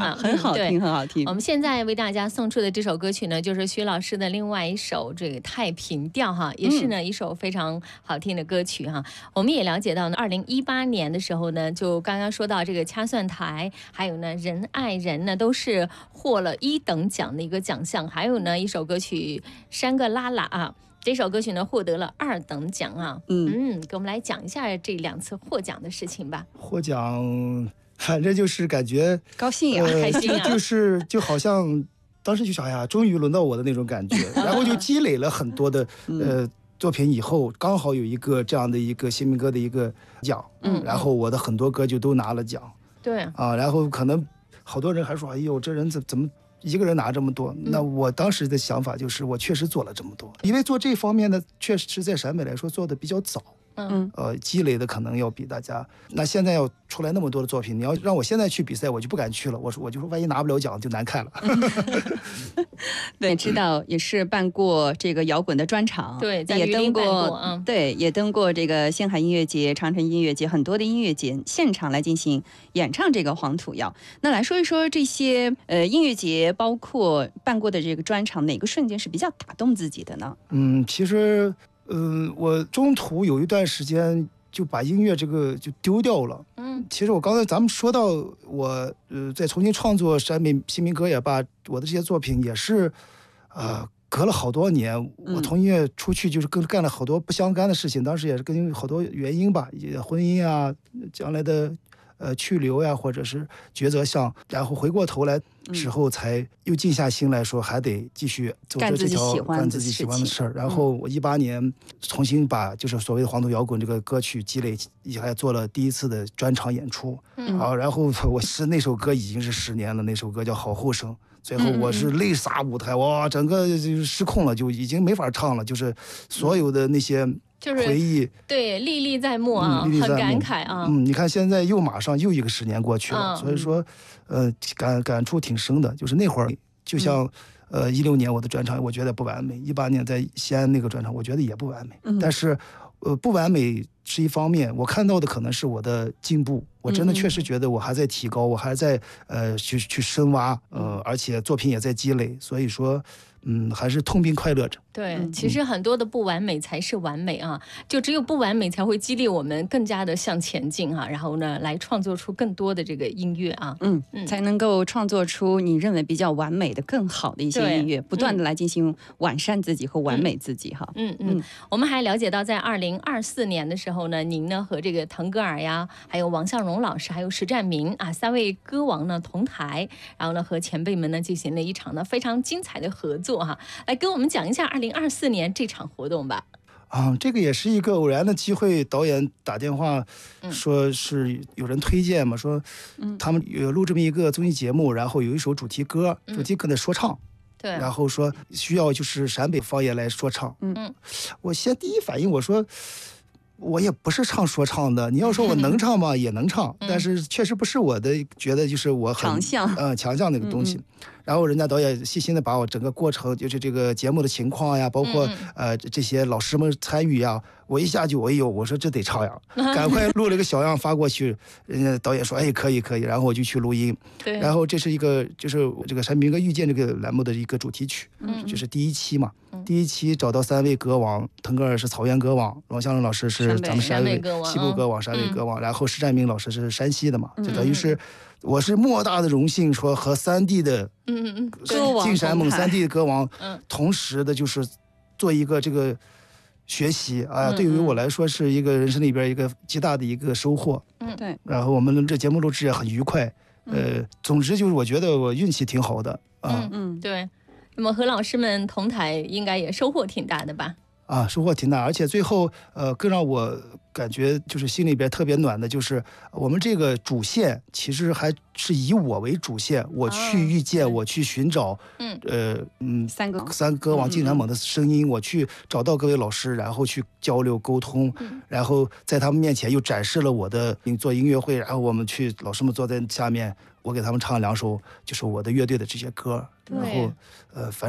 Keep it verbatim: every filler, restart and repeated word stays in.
哈， 很好听，很好听。 我们现在为大家送出的这首歌曲呢，就是徐老师的另外一首这个《太平调》哈，也是呢、嗯、一首非常好听的歌曲哈。我们也了解到呢，二零一八年的时候呢，就刚刚说到这个掐算台，还有呢仁爱人呢，都是获了一等奖的一个奖项，还有呢一首歌曲《山个拉拉》啊。这首歌曲呢获得了二等奖啊，嗯嗯，给我们来讲一下这两次获奖的事情吧。 获奖，反正就是感觉高兴呀、啊呃， 开心啊， 就是就好像当时就想呀，终于轮到我的那种感觉，然后就积累了很多的呃作品，以后刚好有一个这样的一个新民歌的一个奖，嗯，然后我的很多歌就都拿了奖， 对啊，然后可能好多人还说，哎呦，这人怎怎么？一个人拿这么多，那我当时的想法就是，我确实做了这么多，因为做这方面呢，确实在陕北来说做的比较早， 嗯， 呃，积累的可能要比大家。那现在要出来那么多的作品，你要让我现在去比赛，我就不敢去了。我说，我就说，万一拿不了奖就难看了。 对，知道也是办过这个摇滚的专场， 对，在也登过， 嗯， 对，也登过这个星海音乐节、长城音乐节，很多的音乐节现场来进行演唱这个黄土谣。那来说一说这些呃音乐节，包括办过的这个专场，哪个瞬间是比较打动自己的呢？ 嗯，其实，嗯、呃，我中途有一段时间就把音乐这个就丢掉了。 嗯， 其实我刚才咱们说到我呃在重新创作陕北新民歌也罢，我的这些作品也是，呃，隔了好多年，我从音乐出去就是跟干了好多不相干的事情，当时也是跟好多原因吧，也婚姻啊，将来的呃去留呀，或者是抉择项，然后回过头来之后才又静下心来说，还得继续走着这条干自己喜欢的事儿。然后我一八年重新把就是所谓的黄土摇滚这个歌曲积累，还做了第一次的专场演出。嗯，啊，然后我是那首歌已经是十年了，那首歌叫《好后生》。最后我是泪洒舞台，哇，整个就失控了，就已经没法唱了，就是所有的那些回忆， 就是、对，历历在目啊，嗯、很感慨啊。 嗯，你看现在又马上又一个十年过去了，嗯、所以说，呃，感感触挺深的。就是那会儿，就像、嗯、呃一六年我的专场，我觉得不完美；一八年在西安那个专场，我觉得也不完美。嗯、但是，呃，不完美是一方面，我看到的可能是我的进步。我真的确实觉得我还在提高，我还在呃去去深挖，呃，而且作品也在积累，所以说，嗯，还是痛并快乐着。 对，其实很多的不完美才是完美啊，就只有不完美才会激励我们更加的向前进啊，然后呢，来创作出更多的这个音乐啊， 嗯嗯，才能够创作出你认为比较完美的、更好的一些音乐，不断的来进行完善自己和完美自己哈。 嗯 嗯, 嗯，我们还了解到，在二零二四年的时候呢，您呢和这个腾格尔呀，还有王向荣老师，还有石占明啊三位歌王呢同台，然后呢和前辈们呢进行了一场呢非常精彩的合作哈，来跟我们讲一下二零二四年这场活动吧。 啊，这个也是一个偶然的机会，导演打电话说是有人推荐嘛，说他们有录这么一个综艺节目，然后有一首主题歌，主题歌的说唱。 对， 然后说需要就是陕北方言来说唱。 嗯， 我先第一反应我说，我也不是唱说唱的，你要说我能唱吗？也能唱，但是确实不是我的，觉得就是我很强项， 呃，强项那个东西。嗯嗯，然后人家导演细心的把我整个过程，就是这个节目的情况呀，包括、嗯、呃这些老师们参与呀，我一下就哎呦，我说这得唱呀，赶快录了个小样发过去，人家导演说哎可以可以，然后我就去录音。 对，然后这是一个就是这个陕北民歌遇见这个栏目的一个主题曲， 嗯， 就是第一期嘛。第一期找到三位歌王，腾格尔是草原歌王，王向荣老师是咱们陕北西部歌王，陕北歌王，然后石占明老师是山西的嘛，就等于是我是莫大的荣幸，说和三地的嗯嗯晋陕蒙三地的歌王同时的就是做一个这个学习啊，对于我来说是一个人生里边一个极大的一个收获。 嗯，对。 然后我们这节目录制也很愉快，呃，总之就是我觉得我运气挺好的啊。 嗯嗯，对。那么和老师们同台应该也收获挺大的吧？ 啊，收获挺大，而且最后呃更让我感觉就是心里边特别暖的，就是我们这个主线其实还是以我为主线，我去遇见，哦、我去寻找， 嗯呃嗯三个三歌王晋陕蒙的声音，嗯、我去找到各位老师，然后去交流沟通， 嗯、 然后在他们面前又展示了我的做音乐会，然后我们去老师们坐在下面，我给他们唱两首就是我的乐队的这些歌，然后呃反正。